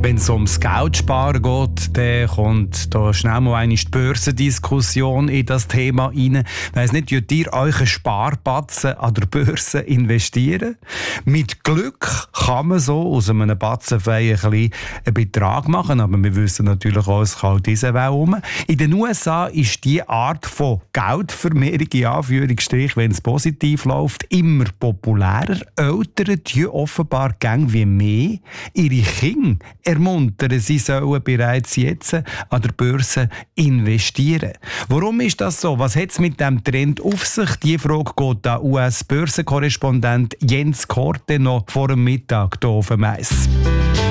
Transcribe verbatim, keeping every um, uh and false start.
Wenn es ums Geldsparen geht, dann kommt da schnell mal eine Börsendiskussion in das Thema rein. Ich weiss nicht, könnt ihr euren Sparbatzen an der Börse investieren? Mit Glück kann man so aus einem Batzenfein ein bisschen einen Betrag machen, aber wir wissen natürlich auch, es kann diese Welt um. In den U S A ist diese Art von Geldvermehrung, in Anführungsstrich, wenn es positiv läuft, immer populärer. Eltern tun offenbar gäng wie mehr ihre Kinder ermuntern, sie sollen bereits jetzt an der Börse investieren. Warum ist das so? Was hat es mit diesem Trend auf sich? Die Frage geht der U S-Börsenkorrespondent Jens Korte noch vor dem Mittag hier auf dem Eis.